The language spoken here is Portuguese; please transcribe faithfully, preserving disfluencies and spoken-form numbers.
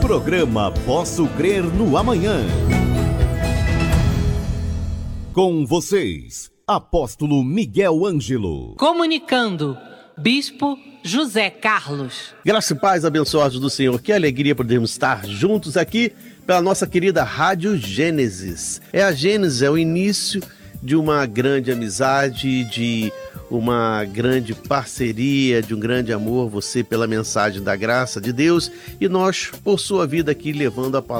Programa Posso Crer no Amanhã. Com vocês, Apóstolo Miguel Ângelo. Comunicando, Bispo José Carlos. Graça e paz abençoados do Senhor. Que alegria podermos estar juntos aqui pela nossa querida Rádio Gênesis. É a Gênesis, é o início de uma grande amizade, de uma grande parceria, de um grande amor, você pela mensagem da graça de Deus e nós por sua vida aqui levando a palavra